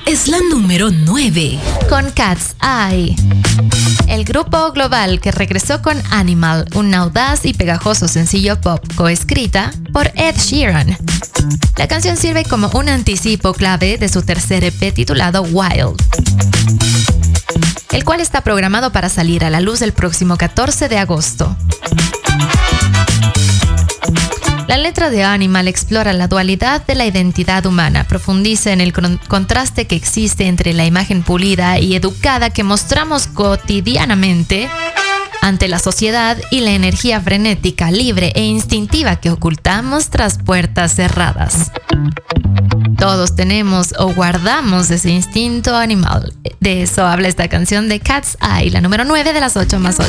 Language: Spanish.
es la número 9. Con Cat's Eye. El grupo global que regresó con Animal, un audaz y pegajoso sencillo pop coescrita por Ed Sheeran. La canción sirve como un anticipo clave de su tercer EP titulado Wild, el cual está programado para salir a la luz el próximo 14 de agosto. La letra de Animal explora la dualidad de la identidad humana, profundiza en el contraste que existe entre la imagen pulida y educada que mostramos cotidianamente ante la sociedad y la energía frenética, libre e instintiva que ocultamos tras puertas cerradas. Todos tenemos o guardamos ese instinto animal. De eso habla esta canción de Cat's Eye, la número 9 de las 8 más 8.